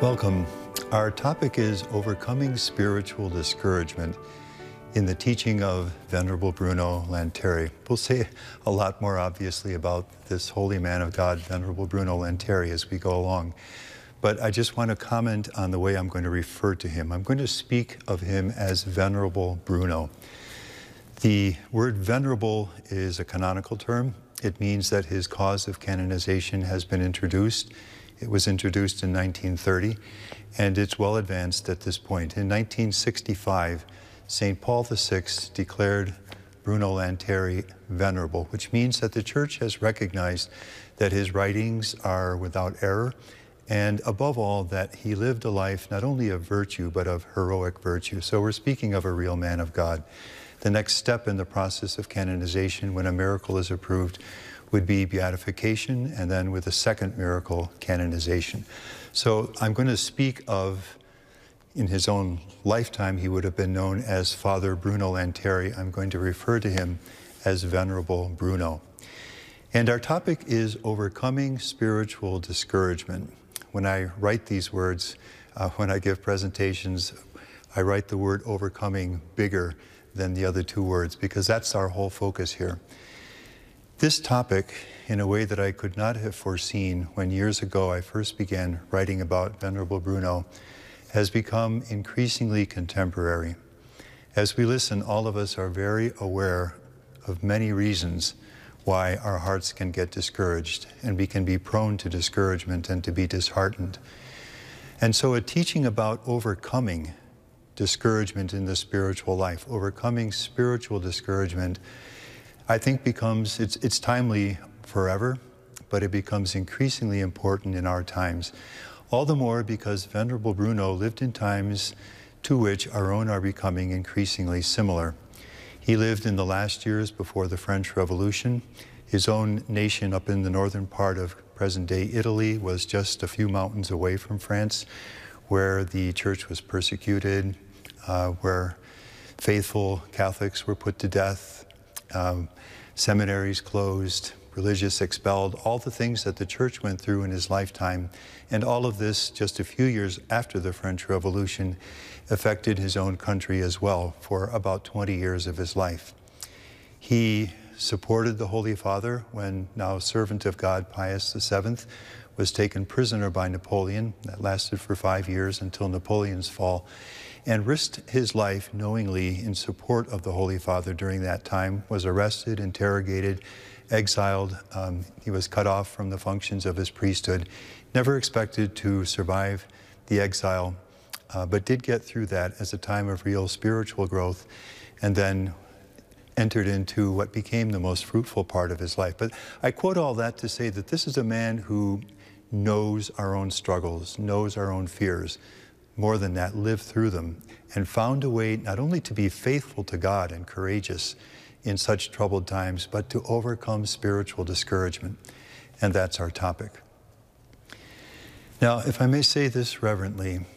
Welcome. Our topic is overcoming spiritual discouragement in the teaching of Venerable Bruno Lanteri. We'll say a lot more obviously about this holy man of God, Venerable Bruno Lanteri, as we go along. But I just want to comment on the way I'm going to refer to him. I'm going to speak of him as Venerable Bruno. The word venerable is a canonical term. It means that his cause of canonization has been introduced. It was introduced in 1930, and it's well advanced at this point. In 1965, St. Paul VI declared Bruno Lanteri venerable, which means that the Church has recognized that his writings are without error, and above all, that he lived a life not only of virtue, but of heroic virtue. So we're speaking of a real man of God. The next step in the process of canonization, when a miracle is approved, would be beatification, and then with a second miracle, canonization. So I'm going to speak of, in his own lifetime, he would have been known as Father Bruno Lanteri. I'm going to refer to him as Venerable Bruno. And our topic is overcoming spiritual discouragement. When I write these words, when I give presentations, I write the word overcoming bigger than the other two words, because that's our whole focus here. This topic, in a way that I could not have foreseen when years ago I first began writing about Venerable Bruno, has become increasingly contemporary. As we listen, all of us are very aware of many reasons why our hearts can get discouraged, and we can be prone to discouragement and to be disheartened. And so a teaching about overcoming discouragement in the spiritual life, overcoming spiritual discouragement, I think becomes, it's timely forever, but it becomes increasingly important in our times. All the more because Venerable Bruno lived in times to which our own are becoming increasingly similar. He lived in the last years before the French Revolution. His own nation up in the northern part of present-day Italy was just a few mountains away from France, where the church was persecuted, where faithful Catholics were put to death, seminaries closed, religious expelled, all the things that the church went through in his lifetime. And all of this, just a few years after the French Revolution, affected his own country as well for about 20 years of his life. He supported the Holy Father when now servant of God Pius VII was taken prisoner by Napoleon. That lasted for 5 years until Napoleon's fall, and risked his life knowingly in support of the Holy Father during that time, was arrested, interrogated, exiled. He was cut off from the functions of his priesthood, never expected to survive the exile, but did get through that as a time of real spiritual growth, and then entered into what became the most fruitful part of his life. But I quote all that to say that this is a man who knows our own struggles, knows our own fears, more than that, lived through them, and found a way not only to be faithful to God and courageous in such troubled times, but to overcome spiritual discouragement. And that's our topic. Now, if I may say this reverently,